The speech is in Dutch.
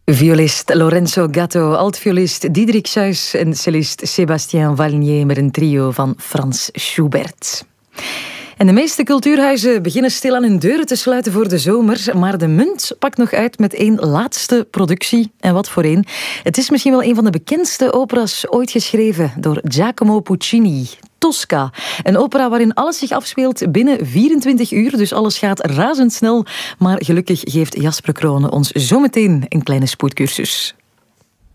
Violist Lorenzo Gatto, altviolist Diederik Schuijs en cellist Sébastien Valnier met een trio van Franz Schubert. En de meeste cultuurhuizen beginnen stilaan hun deuren te sluiten voor de zomer, maar de Munt pakt nog uit met één laatste productie. En wat voor één. Het is misschien wel een van de bekendste opera's ooit geschreven door Giacomo Puccini. Tosca, een opera waarin alles zich afspeelt binnen 24 uur, dus alles gaat razendsnel. Maar gelukkig geeft Jasper Kronen ons zometeen een kleine spoedcursus.